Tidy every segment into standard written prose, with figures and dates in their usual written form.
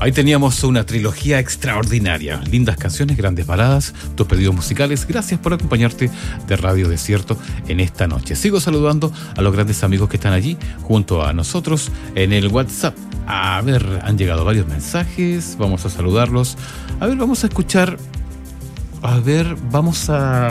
Ahí teníamos una trilogía extraordinaria. Lindas canciones, grandes baladas, tus pedidos musicales. Gracias por acompañarte de Radio Desierto en esta noche. Sigo saludando a los grandes amigos que están allí junto a nosotros en el WhatsApp. A ver, han llegado varios mensajes. Vamos a saludarlos. A ver, vamos a escuchar. A ver, vamos a...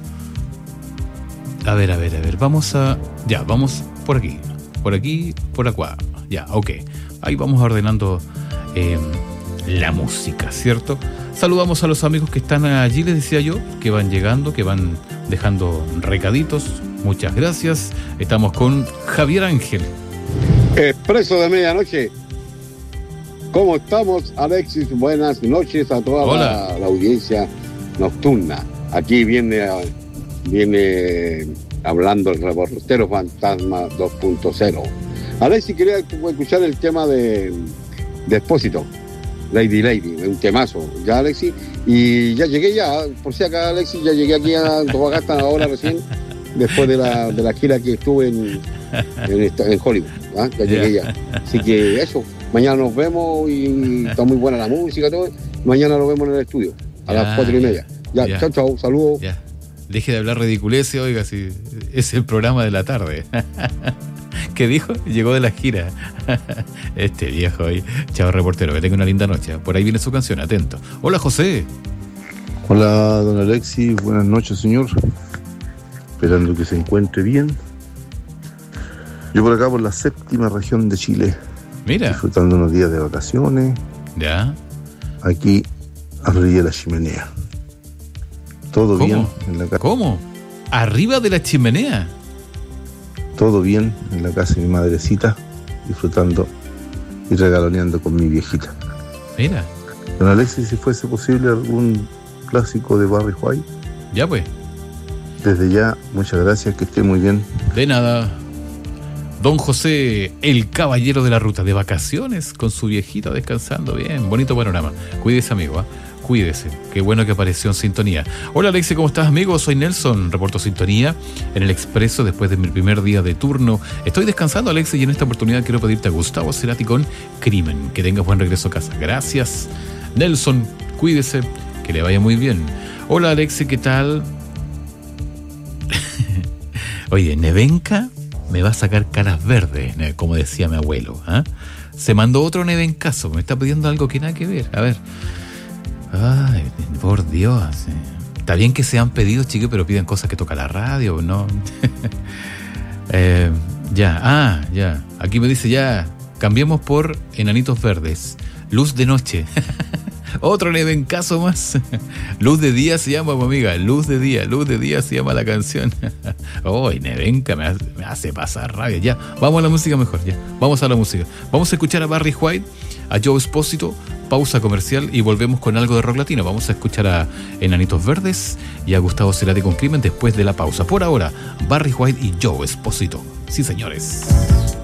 A ver. Vamos a... Ya, vamos por aquí. Por aquí, por acá. Ya, ok. Ahí vamos ordenando la música, ¿cierto? Saludamos a los amigos que están allí, les decía yo, que van llegando, que van dejando recaditos. Muchas gracias. Estamos con Javier Ángel. Expreso de medianoche. ¿Cómo estamos, Alexis? Buenas noches a toda la audiencia nocturna. Aquí viene hablando el reportero fantasma 2.0. Alexis, quería escuchar el tema de Expósito, Lady, un temazo, ya, Alexis, y ya llegué por si acá, Alexis, ya llegué aquí a Antofagasta ahora recién, después de la gira que estuve en Hollywood, ¿ah? Ya llegué ya. Así que eso, mañana nos vemos y está muy buena la música, todo. Mañana lo vemos en el estudio, a las 4:30. Ya, chao, saludos. Ya. Deje de hablar ridiculeces, oiga, si es el programa de la tarde. ¿Qué dijo? Llegó de la gira. Este viejo ahí. Chao, reportero, que tenga una linda noche. Por ahí viene su canción, atento. Hola, José. Hola, don Alexis. Buenas noches, señor. Esperando que se encuentre bien. Yo por acá, por la 7ª región de Chile. Mira. Disfrutando unos días de vacaciones. Ya. Aquí, arriba de la chimenea. Todo bien en la casa. ¿Cómo? ¿Arriba de la chimenea? Todo bien en la casa de mi madrecita, disfrutando y regaloneando con mi viejita. Mira. Don Alexis, si fuese posible algún clásico de Barry White. Ya pues. Desde ya, muchas gracias, que esté muy bien. De nada. Don José, el caballero de la ruta, de vacaciones con su viejita descansando bien. Bonito panorama. Cuídese, amigo, ¿eh? Cuídese, qué bueno que apareció en sintonía. Hola, Alexis, ¿cómo estás, amigo? Soy Nelson, reporto sintonía en el Expreso después de mi primer día de turno. Estoy descansando, Alexis, y en esta oportunidad quiero pedirte a Gustavo Cerati con Crimen. Que tengas buen regreso a casa. Gracias, Nelson, cuídese, que le vaya muy bien. Hola, Alexis, ¿qué tal? Oye, Nevenka me va a sacar caras verdes, como decía mi abuelo, ¿eh? Se mandó otro Nevencazo, me está pidiendo algo que nada que ver. A ver. Ay, por Dios. Está bien que sean pedidos, chicos, pero piden cosas que toca la radio, ¿no? Ya. Aquí me dice ya, cambiemos por Enanitos Verdes. Luz de noche. Otro Nevencazo más. Luz de día se llama, mi amiga. Luz de día se llama la canción. Oh, Nevenka me hace pasar rabia. Ya, vamos a la música mejor. Ya, vamos a la música. Vamos a escuchar a Barry White, a Joe Expósito. Pausa comercial y volvemos con algo de rock latino. Vamos a escuchar a Enanitos Verdes y a Gustavo Cerati con Crimen después de la pausa. Por ahora, Barry White y Joe Expósito. Sí, señores.